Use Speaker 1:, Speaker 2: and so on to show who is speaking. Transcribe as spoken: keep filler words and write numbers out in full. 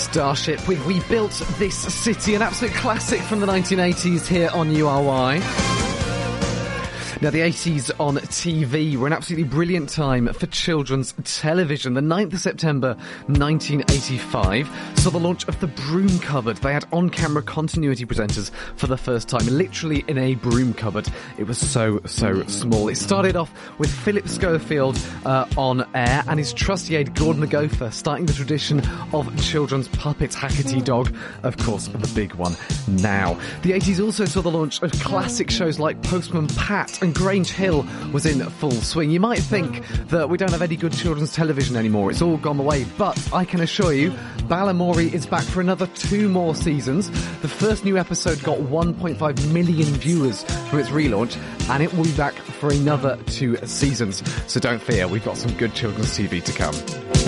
Speaker 1: Starship with We Built This City, an absolute classic from the nineteen eighties here on U R Y. Now, the eighties on T V were an absolutely brilliant time for children's television. The ninth of September nineteen eighty-five saw the launch of the Broom Cupboard. They had on-camera continuity presenters for the first time, literally in a broom cupboard. It was so, so small. It started off with Philip Schofield uh, on air and his trusty aide Gordon the Gopher, starting the tradition of children's puppets. Hackety Dog, of course, the big one now. The eighties also saw the launch of classic shows like Postman Pat, and Grange Hill was in full swing. You might think that we don't have any good children's television anymore. It's all gone away. But I can assure you, Balamory is back for another two more seasons. The first new episode got one point five million viewers from its relaunch, and it will be back for another two seasons. So don't fear, we've got some good children's T V to come.